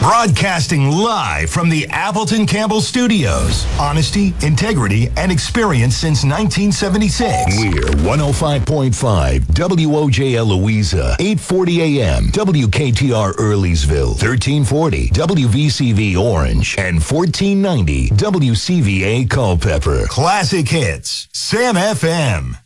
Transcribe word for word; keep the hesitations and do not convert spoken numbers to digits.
Broadcasting live from the Appleton Campbell Studios. Honesty, integrity, and experience since nineteen seventy-six. We're one oh five point five W O J L Louisa, eight forty A M, W K T R Earleysville, thirteen forty W V C V Orange, and fourteen ninety W C V A Culpeper. Classic hits, Sam F M.